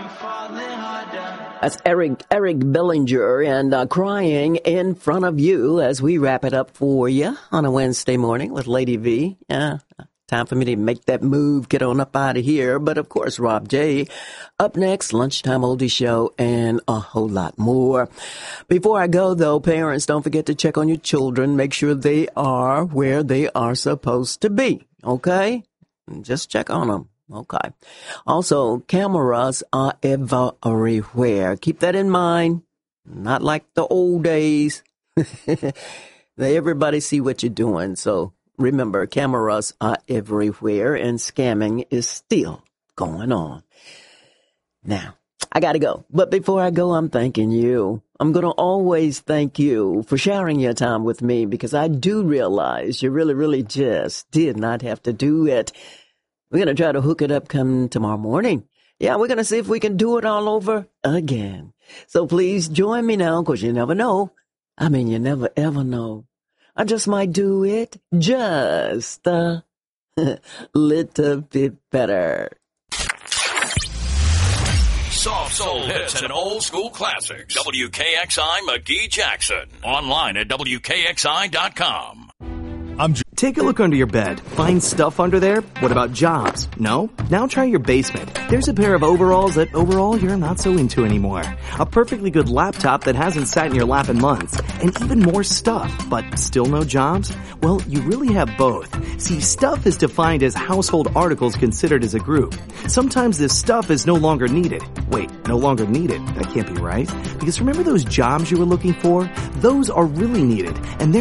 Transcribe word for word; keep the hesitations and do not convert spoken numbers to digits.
That's Eric Eric Bellinger and uh, Crying in Front of You as we wrap it up for you on a Wednesday morning with Lady V. Yeah, time for me to make that move, get on up out of here. But of course, Rob J. Up next, Lunchtime Oldie Show and a whole lot more. Before I go, though, parents, don't forget to check on your children. Make sure they are where they are supposed to be. Okay? Just check on them. Okay. Also, cameras are everywhere. Keep that in mind. Not like the old days. Everybody see what you're doing. So remember, cameras are everywhere and scamming is still going on. Now, I got to go. But before I go, I'm thanking you. I'm going to always thank you for sharing your time with me because I do realize you really, really just did not have to do it. We're going to try to hook it up come tomorrow morning. Yeah, we're going to see if we can do it all over again. So please join me now because you never know. I mean, you never, ever know. I just might do it just a little bit better. Soft soul hits and old school classics. W K X I McGee Jackson. Online at W K X I dot com. I'm j- Take a look under your bed. Find stuff under there? What about jobs? No? Now try your basement. There's a pair of overalls that overall you're not so into anymore. A perfectly good laptop that hasn't sat in your lap in months. And even more stuff, but still no jobs? Well, you really have both. See, stuff is defined as household articles considered as a group. Sometimes this stuff is no longer needed. Wait, no longer needed? That can't be right. Because remember those jobs you were looking for? Those are really needed, and they're